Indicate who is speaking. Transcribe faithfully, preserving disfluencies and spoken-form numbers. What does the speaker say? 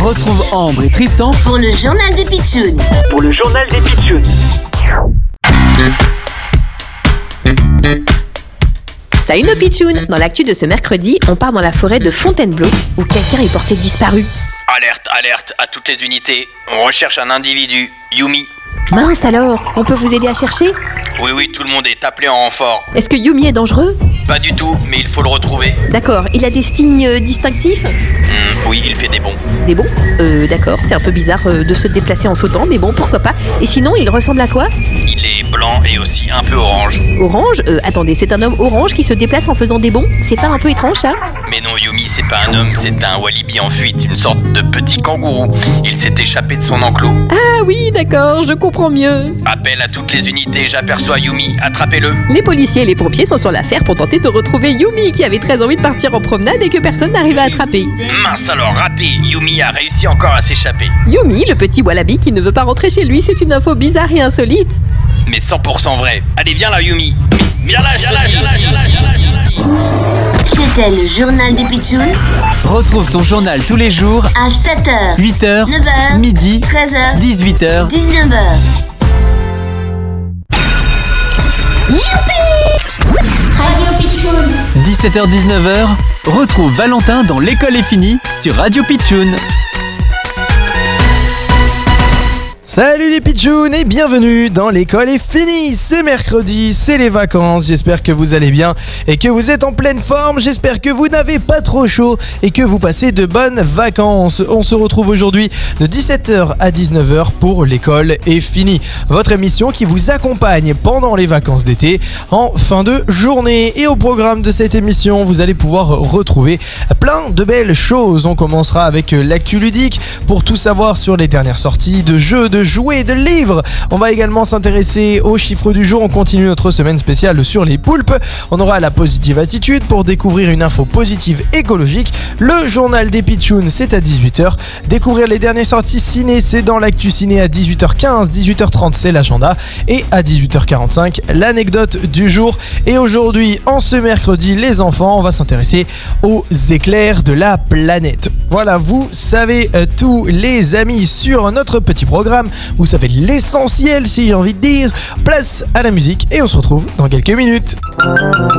Speaker 1: Retrouve Ambre et Tristan
Speaker 2: pour le journal des Pitchouns.
Speaker 1: Pour le journal des Pitchouns.
Speaker 3: Salut nos Pitchouns. Dans l'actu de ce mercredi, on part dans la forêt de Fontainebleau où quelqu'un est porté disparu.
Speaker 4: Alerte, alerte à toutes les unités. On recherche un individu, Yumi.
Speaker 3: Mince alors, on peut vous aider à chercher ?
Speaker 4: Oui, oui, tout le monde est appelé en renfort.
Speaker 3: Est-ce que Yumi est dangereux ?
Speaker 4: Pas du tout, mais il faut le retrouver.
Speaker 3: D'accord, il a des signes euh, distinctifs ?
Speaker 4: Mmh, oui, il fait des bonds.
Speaker 3: Des bons ? Euh, d'accord, c'est un peu bizarre euh, de se déplacer en sautant, mais bon, pourquoi pas. Et sinon, il ressemble à quoi ?
Speaker 4: Il est blanc et aussi un peu orange.
Speaker 3: Orange ? Euh, attendez, c'est un homme orange qui se déplace en faisant des bonds ? C'est pas un peu étrange, ça ?
Speaker 4: Mais non, Yumi, c'est pas un homme, c'est un walibi en fuite, une sorte de petit kangourou. Il s'est échappé de son enclos.
Speaker 3: Ah oui, d'accord, je comprends mieux.
Speaker 4: Appel à toutes les unités, j'aperçois Yumi, attrapez-le.
Speaker 3: Les policiers et les pompiers sont sur l'affaire pour tenter de retrouver Yumi qui avait très envie de partir en promenade et que personne n'arrivait à attraper.
Speaker 4: Mince alors, raté. Yumi a réussi encore à s'échapper.
Speaker 3: Yumi, le petit wallaby qui ne veut pas rentrer chez lui, c'est une info bizarre et insolite.
Speaker 4: Mais cent pour cent vrai. Allez, viens là, Yumi. Viens là, viens là, viens là, viens là, viens là, viens là.
Speaker 2: C'était le journal des Pitchouns
Speaker 1: Retrouve ton journal tous les jours
Speaker 2: à sept heures,
Speaker 1: huit heures,
Speaker 2: neuf heures,
Speaker 1: midi,
Speaker 2: treize heures,
Speaker 1: dix-huit heures.
Speaker 2: dix-neuf heures. Radio Pitchoun.
Speaker 1: dix-sept heures dix-neuf heures. Retrouve Valentin dans L'école est finie sur Radio Pitchoun.
Speaker 5: Salut les Pitchouns et bienvenue dans l'école est finie. C'est mercredi, c'est les vacances. J'espère que vous allez bien et que vous êtes en pleine forme. J'espère que vous n'avez pas trop chaud et que vous passez de bonnes vacances. On se retrouve aujourd'hui de dix-sept heures à dix-neuf heures pour l'école est finie. Votre émission qui vous accompagne pendant les vacances d'été en fin de journée. Et au programme de cette émission, vous allez pouvoir retrouver plein de belles choses. On commencera avec l'actu ludique pour tout savoir sur les dernières sorties de jeux, de jouets, de livres. On va également s'intéresser aux chiffres du jour. On continue notre semaine spéciale sur les poulpes. On aura la positive attitude pour découvrir une info positive écologique. Le journal des Pitchouns, c'est à dix-huit heures. Découvrir les dernières sorties ciné, c'est dans l'actu ciné à dix-huit heures quinze, dix-huit heures trente, c'est l'agenda. Et à dix-huit heures quarante-cinq, l'anecdote du jour. Et aujourd'hui, en ce mercredi, les enfants, on va s'intéresser aux éclairs de la planète. Voilà, vous savez euh, tous les amis sur notre petit programme. Vous savez l'essentiel, si j'ai envie de dire. Place à la musique et on se retrouve dans quelques minutes.